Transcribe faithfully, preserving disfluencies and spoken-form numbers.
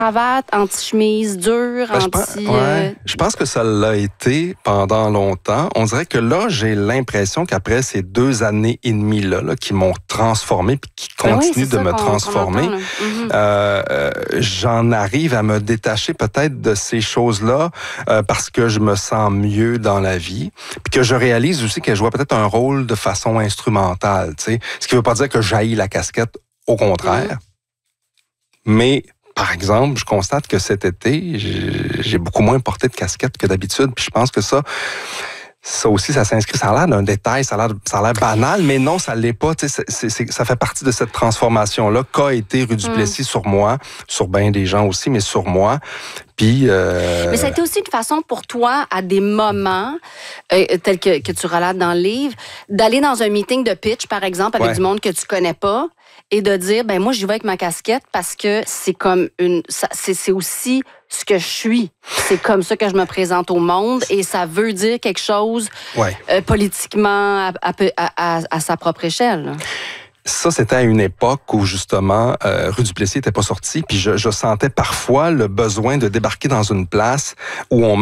cravate, anti-chemise dure, Ben, je anti... pense, ouais, euh, je pense que ça l'a été pendant longtemps. On dirait que là, j'ai l'impression qu'après ces deux années et demie là, là qui m'ont transformé puis qui ben continuent oui, de c'est ça me qu'on- transformer, qu'on entend, là. Mhm. euh, euh, j'en arrive à me détacher peut-être de ces choses-là euh, parce que je me sens mieux dans la vie, puis que je réalise aussi que je vois peut-être un rôle de façon instrumentale. Tu sais, ce qui veut pas dire que j'haïs la casquette, au contraire. Mhm. Mais par exemple, je constate que cet été, j'ai j'ai beaucoup moins porté de casquette que d'habitude. Puis je pense que ça, ça aussi, ça s'inscrit. Ça a l'air d'un détail, ça a l'air, ça a l'air banal, mais non, ça l'est pas. Tu sais, c'est, c'est, ça fait partie de cette transformation-là qu'a été Rue Duplessis Mm. sur moi, sur bien des gens aussi, mais sur moi. Puis. Euh... Mais ça a été aussi une façon pour toi, à des moments, euh, tels que, que tu relates dans le livre, d'aller dans un meeting de pitch, par exemple, avec Ouais. du monde que tu connais pas, et de dire, ben moi, j'y vais avec ma casquette parce que c'est comme une... ça- c'est, c'est aussi ce que je suis. C'est comme ça que je me présente au monde et ça veut dire quelque chose Ouais. euh, politiquement à, à, à, à, à sa propre échelle. Là. Ça, c'était à une époque où, justement, euh, Rue Duplessis n'était pas sortie, puis je, je sentais parfois le besoin de débarquer dans une place où on